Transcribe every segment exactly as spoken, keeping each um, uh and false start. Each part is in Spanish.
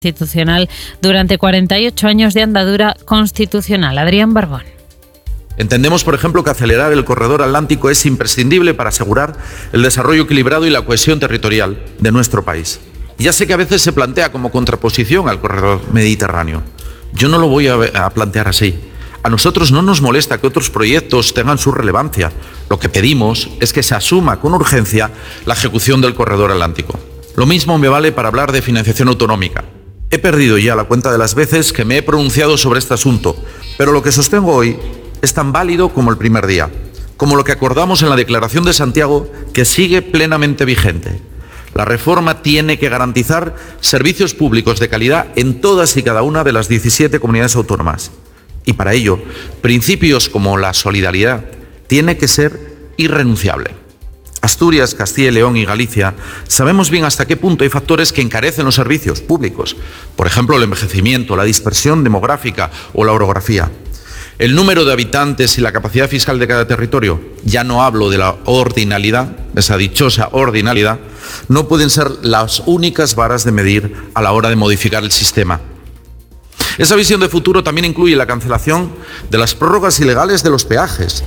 Constitucional durante cuarenta y ocho años de andadura constitucional. Adrián Barbón. Entendemos, por ejemplo, que acelerar el corredor atlántico es imprescindible para asegurar el desarrollo equilibrado y la cohesión territorial de nuestro país. Ya sé que a veces se plantea como contraposición al corredor mediterráneo. Yo no lo voy a, a plantear así. A nosotros no nos molesta que otros proyectos tengan su relevancia. Lo que pedimos es que se asuma con urgencia la ejecución del corredor atlántico. Lo mismo me vale para hablar de financiación autonómica. He perdido ya la cuenta de las veces que me he pronunciado sobre este asunto, pero lo que sostengo hoy es tan válido como el primer día, como lo que acordamos en la Declaración de Santiago, que sigue plenamente vigente. La reforma tiene que garantizar servicios públicos de calidad en todas y cada una de las diecisiete comunidades autónomas. Y para ello, principios como la solidaridad tiene que ser irrenunciable. Asturias, Castilla y León y Galicia sabemos bien hasta qué punto hay factores que encarecen los servicios públicos, por ejemplo el envejecimiento, la dispersión demográfica o la orografía. El número de habitantes y la capacidad fiscal de cada territorio, ya no hablo de la ordinalidad, esa dichosa ordinalidad, no pueden ser las únicas varas de medir a la hora de modificar el sistema. Esa visión de futuro también incluye la cancelación de las prórrogas ilegales de los peajes.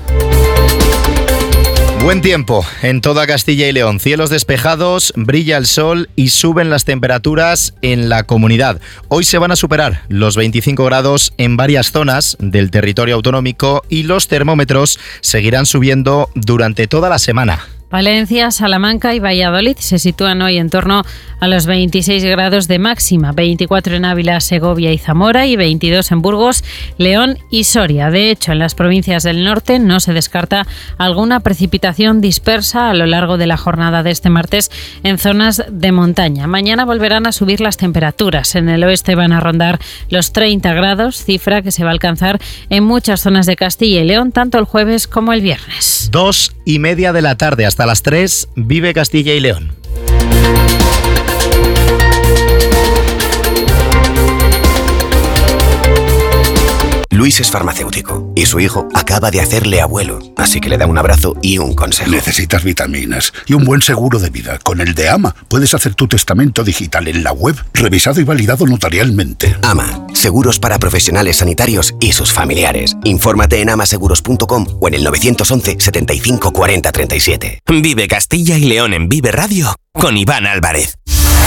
Buen tiempo en toda Castilla y León. Cielos despejados, brilla el sol y suben las temperaturas en la comunidad. Hoy se van a superar los veinticinco grados en varias zonas del territorio autonómico y los termómetros seguirán subiendo durante toda la semana. Valencia, Salamanca y Valladolid se sitúan hoy en torno a los veintiséis grados de máxima, veinticuatro en Ávila, Segovia y Zamora y veintidós en Burgos, León y Soria. De hecho, en las provincias del norte no se descarta alguna precipitación dispersa a lo largo de la jornada de este martes en zonas de montaña. Mañana volverán a subir las temperaturas. En el oeste van a rondar los treinta grados, cifra que se va a alcanzar en muchas zonas de Castilla y León, tanto el jueves como el viernes. Dos y media de la tarde hasta las tres, vive Castilla y León. Luis es farmacéutico y su hijo acaba de hacerle abuelo, así que le da un abrazo y un consejo. Necesitas vitaminas y un buen seguro de vida. Con el de AMA puedes hacer tu testamento digital en la web, revisado y validado notarialmente. AMA, seguros para profesionales sanitarios y sus familiares. Infórmate en amaseguros punto com o en el nueve once, setenta y cinco, cuarenta, treinta y siete. Vive Castilla y León en Vive Radio con Iván Álvarez.